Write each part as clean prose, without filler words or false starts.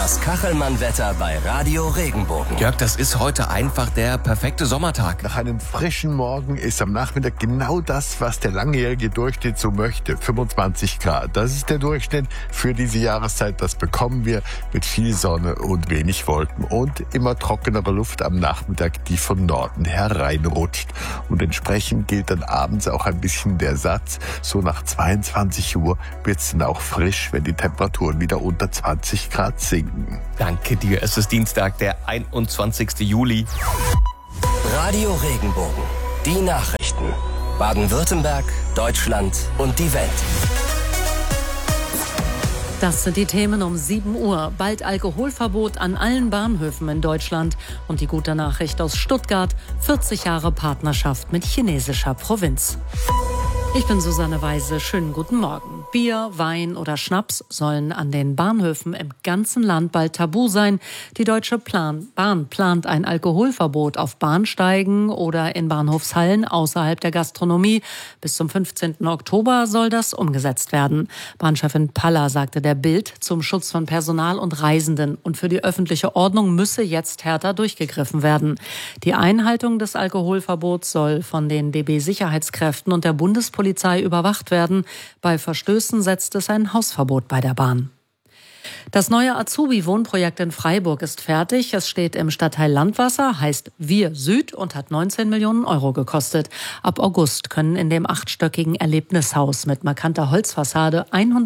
Das Kachelmann-Wetter bei Radio Regenbogen. Jörg, das ist heute einfach der perfekte Sommertag. Nach einem frischen Morgen ist am Nachmittag genau das, was der langjährige Durchschnitt so möchte. 25 Grad. Das ist der Durchschnitt für diese Jahreszeit. Das bekommen wir mit viel Sonne und wenig Wolken. Und immer trockenere Luft am Nachmittag, die von Norden hereinrutscht. Und entsprechend gilt dann abends auch ein bisschen der Satz, so nach 22 Uhr wird es dann auch frisch, wenn die Temperaturen wieder unter 20 Grad sinken. Danke dir. Es ist Dienstag, der 21. Juli. Radio Regenbogen. Die Nachrichten. Baden-Württemberg, Deutschland und die Welt. Das sind die Themen um 7 Uhr. Bald Alkoholverbot an allen Bahnhöfen in Deutschland. Und die gute Nachricht aus Stuttgart: 40 Jahre Partnerschaft mit chinesischer Provinz. Ich bin Susanne Weise. Schönen guten Morgen. Bier, Wein oder Schnaps sollen an den Bahnhöfen im ganzen Land bald tabu sein. Die Deutsche Bahn plant ein Alkoholverbot auf Bahnsteigen oder in Bahnhofshallen außerhalb der Gastronomie. Bis zum 15. Oktober soll das umgesetzt werden. Bahnchefin Paller sagte der Bild, zum Schutz von Personal und Reisenden und für die öffentliche Ordnung müsse jetzt härter durchgegriffen werden. Die Einhaltung des Alkoholverbots soll von den DB-Sicherheitskräften und der Bundespolizei überwacht werden. Bei Verstößen setzt es ein Hausverbot bei der Bahn. Das neue Azubi-Wohnprojekt in Freiburg ist fertig. Es steht im Stadtteil Landwasser, heißt Wir Süd und hat 19 Millionen Euro gekostet. Ab August können in dem 8-stöckigen Erlebnishaus mit markanter Holzfassade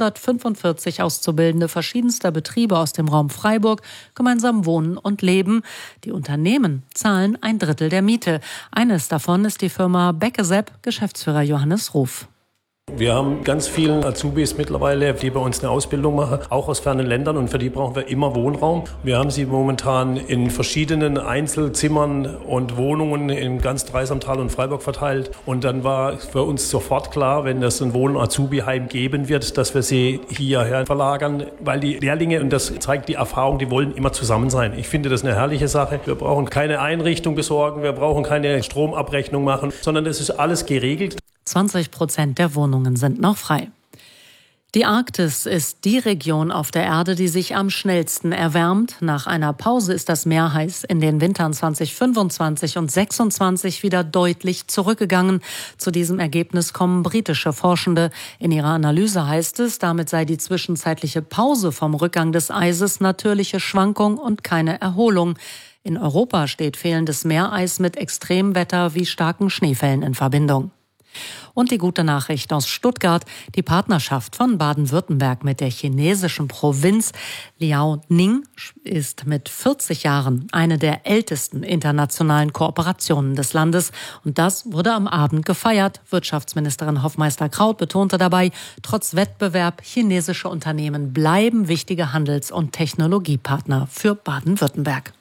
145 Auszubildende verschiedenster Betriebe aus dem Raum Freiburg gemeinsam wohnen und leben. Die Unternehmen zahlen 1/3 der Miete. Eines davon ist die Firma Beckesepp, Geschäftsführer Johannes Ruf. Wir haben ganz viele Azubis mittlerweile, die bei uns eine Ausbildung machen, auch aus fernen Ländern, und für die brauchen wir immer Wohnraum. Wir haben sie momentan in verschiedenen Einzelzimmern und Wohnungen in ganz Dreisamtal und Freiburg verteilt. Und dann war für uns sofort klar, wenn es ein Wohn-Azubi-Heim geben wird, dass wir sie hierher verlagern, weil die Lehrlinge, und das zeigt die Erfahrung, die wollen immer zusammen sein. Ich finde das eine herrliche Sache. Wir brauchen keine Einrichtung besorgen, wir brauchen keine Stromabrechnung machen, sondern es ist alles geregelt. 20% der Wohnungen sind noch frei. Die Arktis ist die Region auf der Erde, die sich am schnellsten erwärmt. Nach einer Pause ist das Meerheiß in den Wintern 2025 und 2026 wieder deutlich zurückgegangen. Zu diesem Ergebnis kommen britische Forschende. In ihrer Analyse heißt es, damit sei die zwischenzeitliche Pause vom Rückgang des Eises natürliche Schwankung und keine Erholung. In Europa steht fehlendes Meereis mit Extremwetter wie starken Schneefällen in Verbindung. Und die gute Nachricht aus Stuttgart: Die Partnerschaft von Baden-Württemberg mit der chinesischen Provinz Liaoning ist mit 40 Jahren eine der ältesten internationalen Kooperationen des Landes. Und das wurde am Abend gefeiert. Wirtschaftsministerin Hoffmeister-Kraut betonte dabei, trotz Wettbewerb, chinesische Unternehmen bleiben wichtige Handels- und Technologiepartner für Baden-Württemberg.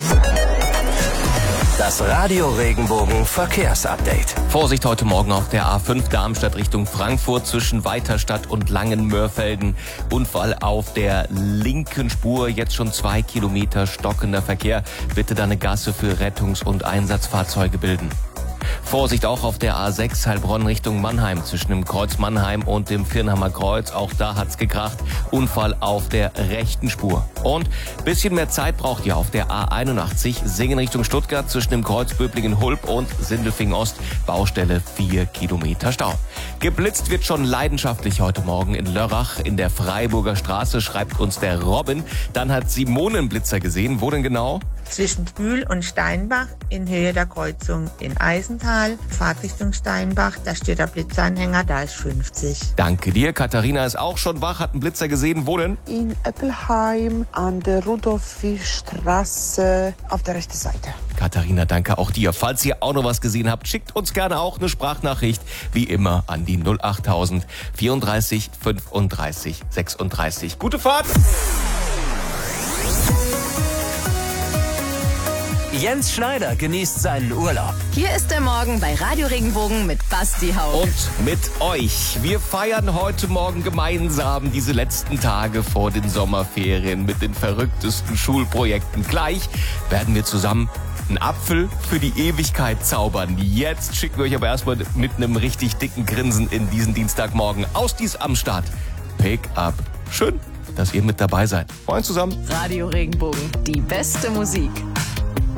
Das Radio Regenbogen Verkehrsupdate. Vorsicht heute Morgen auf der A5 Darmstadt Richtung Frankfurt zwischen Weiterstadt und Langenmörfelden. Unfall auf der linken Spur, jetzt schon 2 Kilometer stockender Verkehr. Bitte dann eine Gasse für Rettungs- und Einsatzfahrzeuge bilden. Vorsicht auch auf der A6 Heilbronn Richtung Mannheim zwischen dem Kreuz Mannheim und dem Firnhammer Kreuz. Auch da hat's gekracht. Unfall auf der rechten Spur. Und bisschen mehr Zeit braucht ihr auf der A81 Singen Richtung Stuttgart zwischen dem Kreuz Böblingen-Hulb und Sindelfingen Ost. Baustelle 4 Kilometer Stau. Geblitzt wird schon leidenschaftlich heute Morgen in Lörrach in der Freiburger Straße, schreibt uns der Robin. Dann hat Simone einen Blitzer gesehen. Wo denn genau? Zwischen Bühl und Steinbach in Höhe der Kreuzung in Eisental, Fahrtrichtung Steinbach, da steht der Blitzanhänger, da ist 50. Danke dir. Katharina ist auch schon wach, hat einen Blitzer gesehen. Wo denn? In Eppelheim an der Rudolfi-Straße auf der rechten Seite. Katharina, danke auch dir. Falls ihr auch noch was gesehen habt, schickt uns gerne auch eine Sprachnachricht, wie immer, an die 08000 34 35 36. Gute Fahrt! Jens Schneider genießt seinen Urlaub. Hier ist der Morgen bei Radio Regenbogen mit Basti Haug. Und mit euch. Wir feiern heute Morgen gemeinsam diese letzten Tage vor den Sommerferien mit den verrücktesten Schulprojekten. Gleich werden wir zusammen einen Apfel für die Ewigkeit zaubern. Jetzt schicken wir euch aber erstmal mit einem richtig dicken Grinsen in diesen Dienstagmorgen aus dies am Start. Pick up. Schön, dass ihr mit dabei seid. Moin zusammen. Radio Regenbogen, die beste Musik.